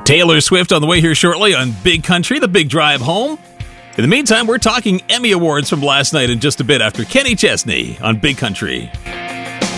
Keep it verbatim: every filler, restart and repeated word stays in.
Taylor Swift on the way here shortly on Big Country, the big drive home. In the meantime, we're talking Emmy Awards from last night in just a bit after Kenny Chesney on Big Country.